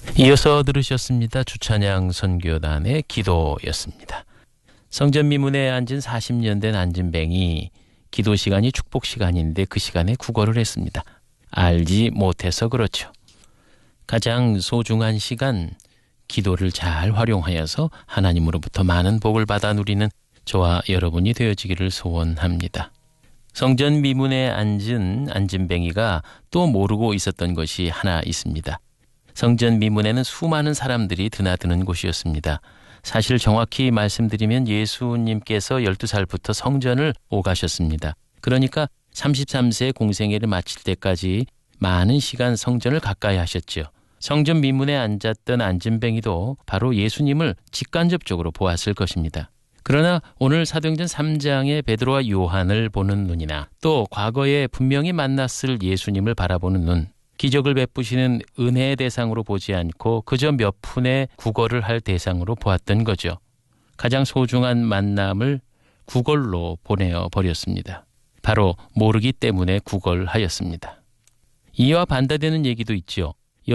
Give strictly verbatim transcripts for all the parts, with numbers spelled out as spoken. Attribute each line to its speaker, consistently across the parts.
Speaker 1: 이어서 들으셨습니다. 주찬양 선교단의 기도였습니다. 성전 미문에 앉은 사십 년 된 안진뱅이 기도 시간이 축복 시간인데 그 시간에 구걸을 했습니다. 알지 못해서 그렇죠. 가장 소중한 시간, 기도를 잘 활용하여서 하나님으로부터 많은 복을 받아 누리는 저와 여러분이 되어지기를 소원합니다. 성전 미문에 앉은 안진뱅이가 또 모르고 있었던 것이 하나 있습니다. 성전 미문에는 수많은 사람들이 드나드는 곳이었습니다. 사실 정확히 말씀드리면 예수님께서 열두 살부터 성전을 오가셨습니다. 그러니까 서른세 세 공생애를 마칠 때까지 많은 시간 성전을 가까이 하셨죠. 성전 미문에 앉았던 안진뱅이도 바로 예수님을 직간접적으로 보았을 것입니다. 그러나 오늘 사도행전 삼 장의 베드로와 요한을 보는 눈이나 또 과거에 분명히 만났을 예수님을 바라보는 눈, 기적을 베푸시는 은혜의 대상으로 보지 않고 그저 몇 푼의 구걸을 할 대상으로 보았던 거죠. 가장 소중한 만남을 구걸로 보내어 버렸습니다. 바로 모르기 때문에 구걸하였습니다. 이와 반대되는 얘기도 있죠.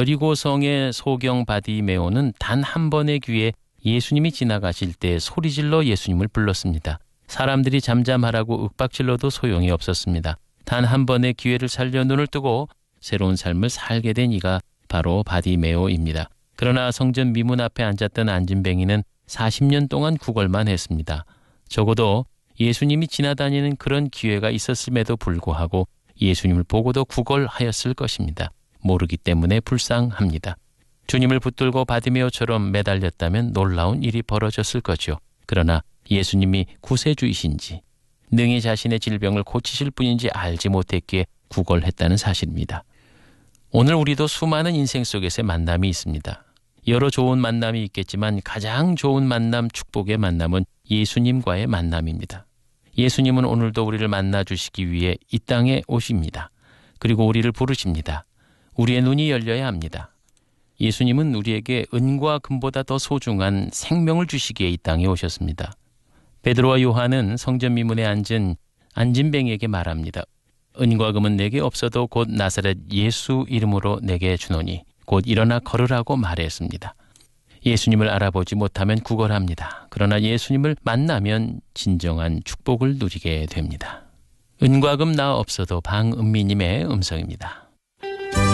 Speaker 1: 여리고성의 소경 바디메오는 단 한 번의 기회에 예수님이 지나가실 때 소리질러 예수님을 불렀습니다. 사람들이 잠잠하라고 윽박질러도 소용이 없었습니다. 단 한 번의 기회를 살려 눈을 뜨고 새로운 삶을 살게 된 이가 바로 바디메오입니다. 그러나 성전 미문 앞에 앉았던 안진뱅이는 사십 년 동안 구걸만 했습니다. 적어도 예수님이 지나다니는 그런 기회가 있었음에도 불구하고 예수님을 보고도 구걸하였을 것입니다. 모르기 때문에 불쌍합니다. 주님을 붙들고 바디메오처럼 매달렸다면 놀라운 일이 벌어졌을 거죠. 그러나 예수님이 구세주이신지 능히 자신의 질병을 고치실 분인지 알지 못했기에 구걸했다는 사실입니다. 오늘 우리도 수많은 인생 속에서 만남이 있습니다. 여러 좋은 만남이 있겠지만 가장 좋은 만남, 축복의 만남은 예수님과의 만남입니다. 예수님은 오늘도 우리를 만나주시기 위해 이 땅에 오십니다. 그리고 우리를 부르십니다. 우리의 눈이 열려야 합니다. 예수님은 우리에게 은과 금보다 더 소중한 생명을 주시기에 이 땅에 오셨습니다. 베드로와 요한은 성전 미문에 앉은 안진뱅이에게 말합니다. 은과 금은 내게 없어도 곧 나사렛 예수 이름으로 내게 주노니 곧 일어나 걸으라고 말했습니다. 예수님을 알아보지 못하면 구걸합니다. 그러나 예수님을 만나면 진정한 축복을 누리게 됩니다. 은과 금 나 없어도 방은미님의 음성입니다.